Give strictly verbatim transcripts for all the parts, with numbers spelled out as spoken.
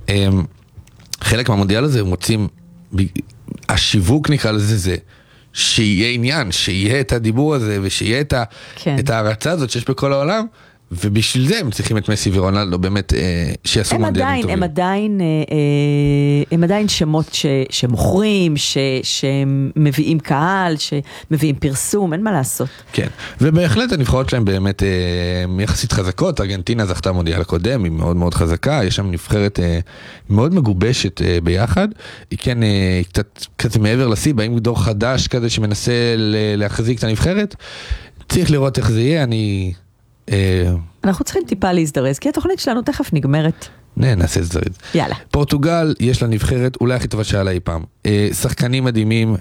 חלק מהמונדיאל הזה הם רוצים, השיווק נקרא לזה זה, שיהיה עניין, שיהיה את הדיבור הזה, ושיהיה את, ה, כן. את ההרצה הזאת שיש בכל העולם, ובשביל זה הם צריכים את מסי ורונלדו, באמת, אה, שיעשו מונדיאלים טובים. הם עדיין, אה, אה, הם עדיין שמות ש, שמוכרים, ש, שמביאים קהל, שמביאים פרסום, אין מה לעשות. כן, ובהחלט הנבחרות שלהם באמת אה, יחסית חזקות, ארגנטינה זכתה מונדיאל הקודם, היא מאוד מאוד חזקה, יש שם נבחרת אה, מאוד מגובשת אה, ביחד, היא כן אה, קצת כזה מעבר לסי, באים דור חדש כזה שמנסה להחזיק את הנבחרת, צריך לראות איך זה יהיה, אני... אנחנו צריכים טיפה להזדרז, כי התוכנית שלנו תכף נגמרת. נעשה זריז. יאללה. פורטוגל, יש לה נבחרת, אולי הכי טובה שעלה אי פעם. שחקנים מדהימים,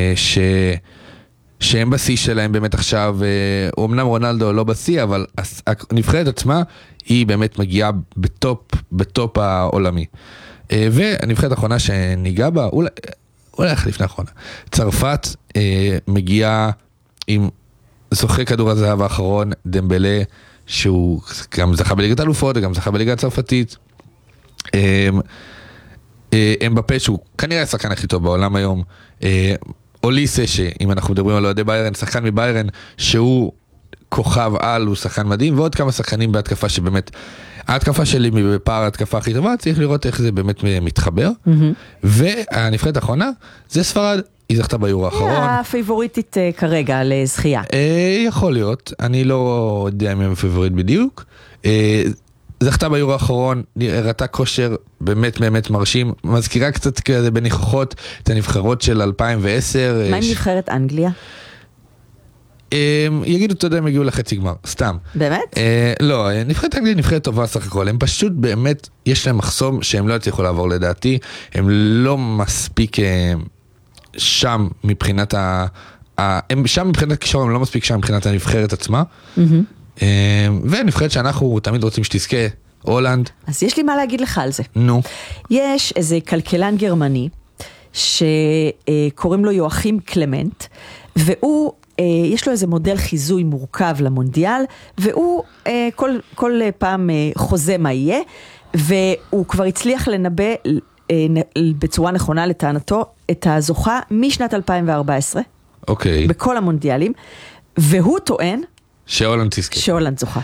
שהם בשיא שלהם באמת עכשיו, אומנם רונלדו לא בשיא, אבל הנבחרת עצמה, היא באמת מגיעה בטופ, בטופ העולמי. והנבחרת האחרונה שניגע בה, אולי, אולי לפני האחרונה. צרפת מגיעה עם... זוכה כדור הזהב האחרון, דמבלה, שהוא גם זכה בליגת אלופות, וגם זכה בליגה הצרפתית. אמבפה, שהוא כנראה השחקן הכי טוב בעולם היום. אוליסה, שאם אנחנו מדברים על אוהדי ביירן, שחקן מביירן, שהוא כוכב על, הוא שחקן מדהים, ועוד כמה שחקנים בהתקפה שבאמת, ההתקפה שלי בפער ההתקפה הכי טובה, צריך לראות איך זה באמת מתחבר. והנבחרת האחרונה, זה ספרד. היא זכתה ביורו האחרון. הפייבוריטית כרגע לזכייה. יכול להיות, אני לא יודע אם הם פייבוריט בדיוק. זכתה ביורו האחרון, ראתה כושר באמת באמת מרשים, מזכירה קצת כזה בניחוחות את הנבחרות של אלפיים ועשר. מה עם נבחרת אנגליה? יגידו, אתה יודע, הם הגיעו לחצי גמר, סתם. באמת? לא, נבחרת אנגליה נבחרת טובה סך הכל, הם פשוט באמת, יש להם מחסום שהם לא יצליחו לעבור לדעתי, הם לא מספיק... שם מבחינת ה... הם שם מבחינת הכישור, הם לא מספיק שם מבחינת הנבחרת עצמה. ונבחרת שאנחנו תמיד רוצים שתזכה, הולנד. אז יש לי מה להגיד לך על זה. נו. יש איזה כלכלן גרמני, שקוראים לו יואכים קלמנט, והוא, יש לו איזה מודל חיזוי מורכב למונדיאל, והוא כל, כל פעם חוזה מה יהיה, והוא כבר הצליח לנבא בצורה נכונה לטענתו את הזוכה משנת אלפיים וארבע עשרה. אוקיי. בכל המונדיאלים, והוא טוען שהולנד תזכה. שהולנד זוכה.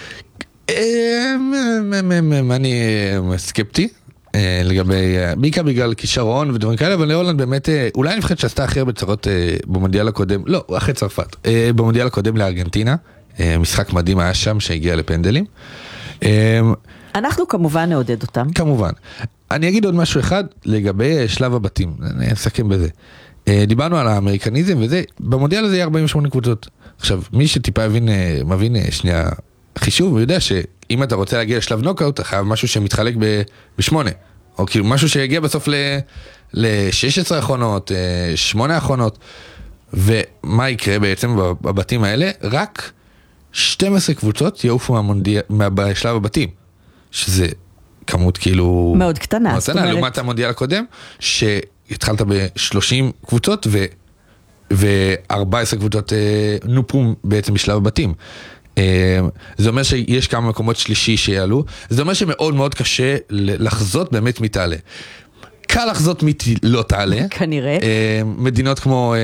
אני סקפטי לגבי, בעיקר בגלל כישרון ודברים כאלה, אבל להולנד באמת, אולי אני חושבת שעשתה אחרי בצרות במונדיאל הקודם, לא, אחרי צרפת, במונדיאל הקודם לארגנטינה, משחק מדהים היה שם שהגיע לפנדלים. אנחנו כמובן נעודד אותם. כמובן. אני אגיד עוד משהו אחד לגבי שלב הבתים, אני אסכם בזה. דיברנו על האמריקניזם וזה, במונדיאל הזה יהיה ארבעים ושמונה קבוצות. עכשיו, מי שטיפה מבין, מבין שנייה חישוב, הוא יודע שאם אתה רוצה להגיע לשלב נוקאוט, אתה חייב משהו שמתחלק בשמונה, או כאילו משהו שיגיע בסוף ל-שש עשרה האחרונות, שמונה האחרונות, ומה יקרה בעצם בבתים האלה? רק שתים עשרה קבוצות יעופו בשלב הבתים, שזה כמות כאילו... מאוד קטנה. מאוד קטנה, לעומת המונדיאל הקודם, שהתחלת ב-שלושים קבוצות, ו-ארבע עשרה קבוצות נופו בעצם בשלב הבתים. זה אומר שיש כמה מקומות שלישי שיעלו, זה אומר שמאוד מאוד קשה לחזות באמת מי תעלה. קל לחזות מי לא תעלה. כנראה. מדינות כמו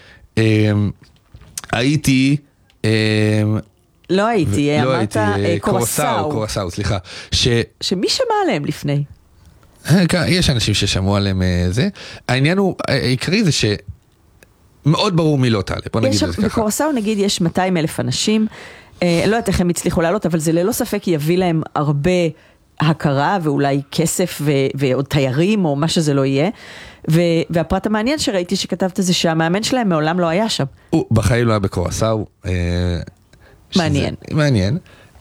האיטי, לא הייתי, אמרת קורסאו. קורסאו, סליחה. שמי שמע עליהם לפני? יש אנשים ששמעו עליהם זה. העניין הוא, העיקרי זה שמאוד ברור מי לא תעלה. בוא נגיד את זה ככה. בקורסאו נגיד יש מאתיים אלף אנשים, לא יודעת איך הם הצליחו לעלות, אבל זה ללא ספק יביא להם הרבה הכרה ואולי כסף ועוד תיירים או מה שזה לא יהיה. והפרט המעניין שראיתי שכתבת זה שהמאמן שלהם מעולם לא היה שם. הוא בחיים לא היה בקורסאו. מעניין. מעניין.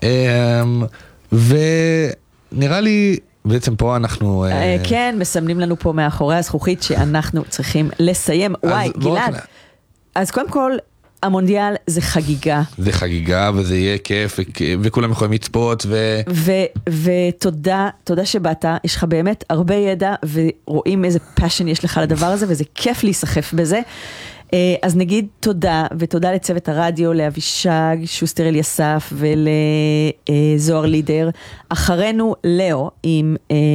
ונראה לי, בעצם פה אנחנו... כן, מסמנים לנו פה מאחורי הזכוכית שאנחנו צריכים לסיים. וואי, גלעד. אז קודם כל, המונדיאל זה חגיגה. זה חגיגה וזה יהיה כיף, וכולם יכולים לצפות. ותודה, תודה שבאת. יש לך באמת הרבה ידע, ורואים איזה פאשן יש לך לדבר הזה, וזה כיף להיסחף בזה. אז נגיד תודה, ותודה לצוות הרדיו, לאבישג, שוסטר אליסף ולזוהר לידר. אחרינו לאו עם